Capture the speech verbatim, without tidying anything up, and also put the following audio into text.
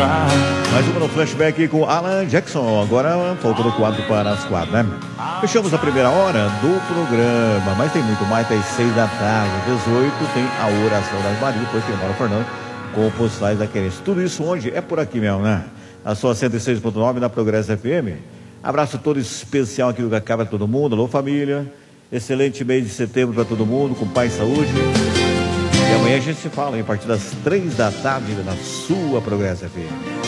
Mais uma no flashback com Alan Jackson. Agora faltando o quadro para as quatro, né? Fechamos a primeira hora do programa, mas tem muito mais, até as seis da tarde. dezoito tem a oração das Marias, depois tem o Mauro Fernando com o Postais da Querência. Tudo isso onde? É por aqui mesmo, né? A sua cento e seis ponto nove na Progresso F M. Abraço todo especial aqui do Cacá para todo mundo. Alô, família. Excelente mês de setembro para todo mundo, com paz e saúde. E amanhã a gente se fala, hein, a partir das três da tarde na sua Progresso F M.